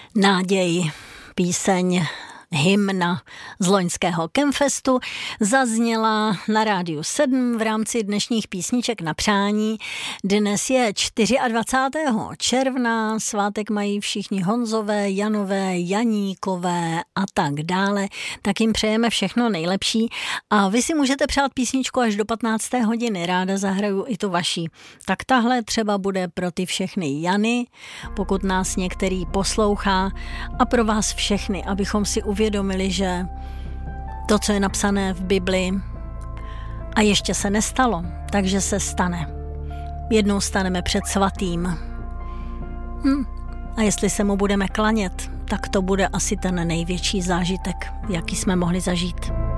Náděj, píseň, hymna z loňského Campfestu zazněla na Rádiu 7 v rámci dnešních písniček na přání. Dnes je 24. června, svátek mají všichni Honzové, Janové, Janíkové a tak dále, tak jim přejeme všechno nejlepší a vy si můžete přát písničku až do 15. hodiny, ráda zahraju i tu vaší. Tak tahle třeba bude pro ty všechny Jany, pokud nás některý poslouchá, a pro vás všechny, abychom si uvědomili, že to, co je napsané v Bibli a ještě se nestalo, takže se stane. Jednou staneme před svatým. A jestli se mu budeme klanět, tak to bude asi ten největší zážitek, jaký jsme mohli zažít.